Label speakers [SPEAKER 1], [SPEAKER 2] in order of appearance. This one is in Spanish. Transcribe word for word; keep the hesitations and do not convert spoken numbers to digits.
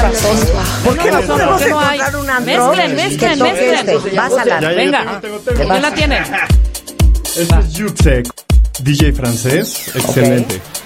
[SPEAKER 1] razón. ¿Por qué no
[SPEAKER 2] razón,
[SPEAKER 1] podemos
[SPEAKER 2] ¿por qué no hay?
[SPEAKER 1] encontrar un antro?
[SPEAKER 2] Mezclen, mezclen,
[SPEAKER 1] que toque
[SPEAKER 2] mezclen.
[SPEAKER 1] este? Vas a la...
[SPEAKER 3] Ya, ya,
[SPEAKER 2] Venga,
[SPEAKER 3] tengo, tengo, tengo.
[SPEAKER 2] ¿quién la tiene?
[SPEAKER 3] Este es Juxek, D J francés, excelente.